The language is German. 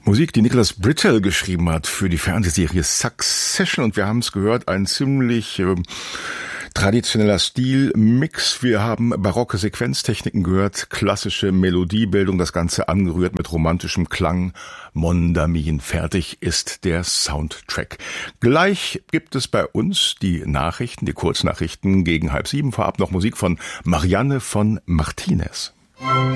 Musik, die Nicholas Britell geschrieben hat für die Fernsehserie Succession. Und wir haben es gehört, ein ziemlich traditioneller Stilmix. Wir haben barocke Sequenztechniken gehört, klassische Melodiebildung, das Ganze angerührt mit romantischem Klang. Mondamin, fertig ist der Soundtrack. Gleich gibt es bei uns die Nachrichten, die Kurznachrichten gegen 6:30. Vorab noch Musik von Marianne von Martinez.